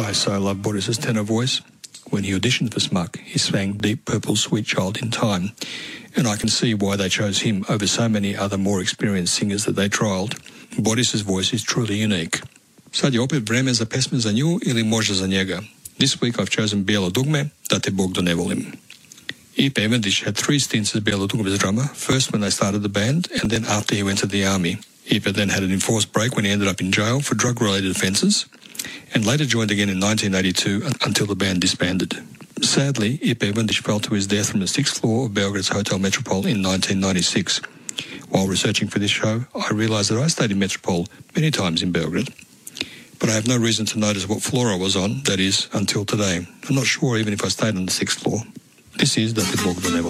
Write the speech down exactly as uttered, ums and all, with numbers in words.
I so love Boris's tenor voice. When he auditioned for Smuck, he sang Deep Purple Sweet Child in Time, and I can see why they chose him over so many other more experienced singers that they trialled. Boris's voice is truly unique. Sad je opet vreme za pesme za nju ili može za njega. This week I've chosen Bijelo dugme, Da te Bog da ne volim. Ipe Evendić had three stints as Bijelo dugme's drummer, first when they started the band and then after he went to the army. Ipe then had an enforced break when he ended up in jail for drug-related offences, and later joined again in nineteen eighty-two until the band disbanded. Sadly, Ipe Evendić fell to his death from the sixth floor of Belgrade's Hotel Metropole in nineteen ninety-six. While researching for this show, I realised that I stayed in Metropole many times in Belgrade, but I have no reason to notice what floor I was on, that is, until today. I'm not sure even if I stayed on the sixth floor. This is Da te Bog da ne volim.